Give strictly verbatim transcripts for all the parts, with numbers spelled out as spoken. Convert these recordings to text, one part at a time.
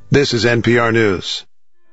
This is N P R News.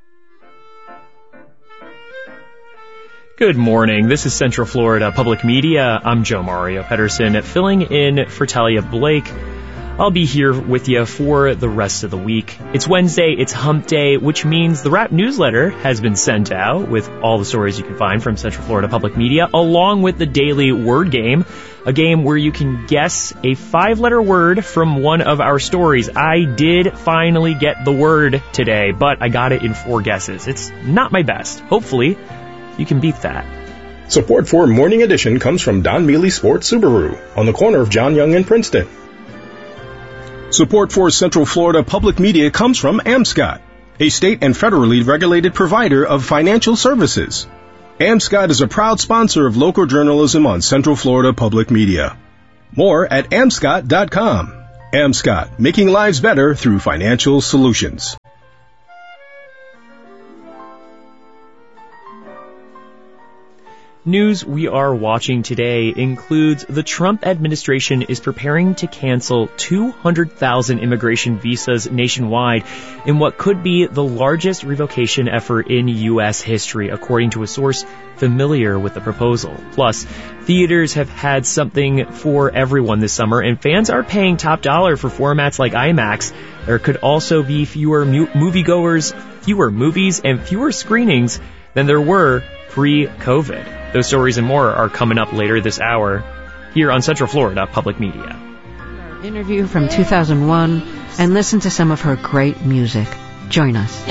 Good morning. This is Central Florida Public Media. I'm Joe Mario Pedersen, filling in for Talia Blake. I'll be here with you for the rest of the week. It's Wednesday, it's Hump Day, which means the Wrap newsletter has been sent out with all the stories you can find from Central Florida Public Media, along with the daily word game, a game where you can guess a five-letter word from one of our stories. I did finally get the word today, but I got it in four guesses. It's not my best. Hopefully, you can beat that. Support for Morning Edition comes from Don Mealy Sports Subaru on the corner of John Young and Princeton. Support for Central Florida Public Media comes from AmScott, a state and federally regulated provider of financial services. AmScott is a proud sponsor of local journalism on Central Florida Public Media. More at amscott dot com. AmScott, making lives better through financial solutions. News we are watching today includes the Trump administration is preparing to cancel two hundred thousand immigration visas nationwide in what could be the largest revocation effort in U S history, according to a source familiar with the proposal. Plus, theaters have had something for everyone this summer, and fans are paying top dollar for formats like IMAX. There could also be fewer mu- moviegoers, fewer movies, and fewer screenings than there were pre-COVID. Those stories and more are coming up later this hour here on Central Florida Public Media. Interview from two thousand one and listen to some of her great music. Join us.